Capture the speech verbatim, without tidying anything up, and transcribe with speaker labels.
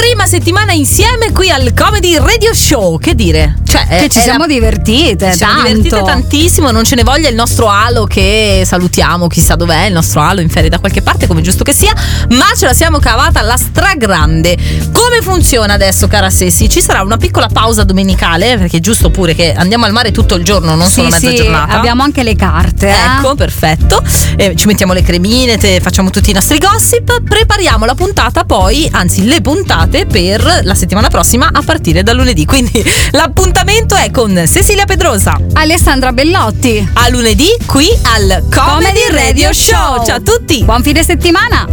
Speaker 1: prima settimana insieme qui al Comedy Radio Show. Che dire? Cioè,
Speaker 2: che ci siamo divertite,
Speaker 1: ci siamo
Speaker 2: tanto.
Speaker 1: divertite tantissimo. Non ce ne voglia il nostro Alo, che salutiamo, chissà dov'è il nostro Alo, in ferie da qualche parte, come giusto che sia, ma ce la siamo cavata alla stragrande. Come funziona adesso, cara Sessi? Ci sarà una piccola pausa domenicale, perché è giusto pure che andiamo al mare tutto il giorno, non
Speaker 2: sì,
Speaker 1: solo mezza
Speaker 2: sì,
Speaker 1: giornata.
Speaker 2: Abbiamo anche le carte, eh?
Speaker 1: Ecco, perfetto. Eh, ci mettiamo le cremine, te, facciamo tutti i nostri gossip. Prepariamo la puntata poi, anzi le puntate per la settimana prossima a partire da lunedì. Quindi l'appuntamento è con Cecilia Pedrosa,
Speaker 2: Alessandra Bellotti.
Speaker 1: a lunedì qui al Comedy Radio Show. Ciao a tutti.
Speaker 2: Buon fine settimana.